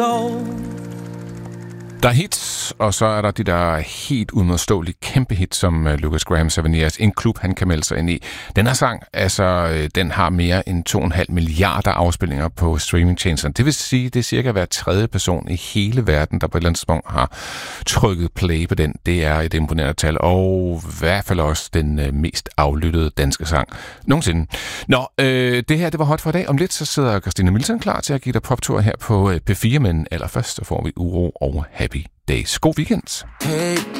Der er hits, og så er der de der helt udmodståelige kæmpe hits, som Lukas Graham 7 Years, en klub, han kan melde sig ind i. Den her sang, den har mere end 2,5 milliarder afspilninger på streamingtjenesterne. Det vil sige, det er cirka hver tredje person i hele verden, der på et eller andet tidspunkt har trykket play på den. Det er et imponerende tal, og i hvert fald også den mest aflyttede danske sang nogensinde. Nå, det her, det var hot for i dag. Om lidt, så sidder Christina Milton klar til at give dig poptur her på P4, men allerførst så får vi Uro og Happy Days. God weekend. Hey.